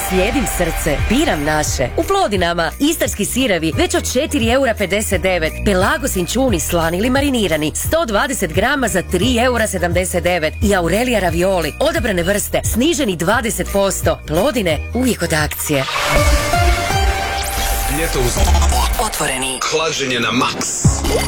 Slijedim srce, biram naše. U Plodinama istarski sirevi već od 4,59 €. Pelagos inčuni slani ili marinirani 120 grama za 3,79 € i Aurelia ravioli odabrane vrste sniženi 20%. Plodine uvijek od akcije. Ljeto uz otvoreni. Hlaženje na maks.